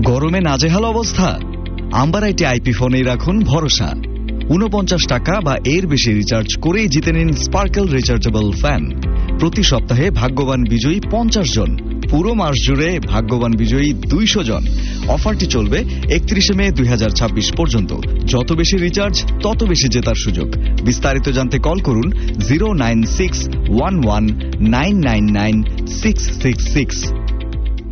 গরমে নাজেহাল অবস্থা? আম্বার আইটি আইপি ফোনেই রাখুন ভরসা। ৪৯ টাকা বা এর বেশি রিচার্জ করেই জিতে নিন স্পার্কেল রিচার্জেবল ফ্যান। প্রতি সপ্তাহে ভাগ্যবান বিজয়ী 50 জন, পুরো মাস জুড়ে ভাগ্যবান বিজয়ী 200 জন। অফারটি চলবে 31 মে 2026 পর্যন্ত। যত বেশি রিচার্জ তত বেশি জেতার সুযোগ। বিস্তারিত জানতে কল করুন 09611999666।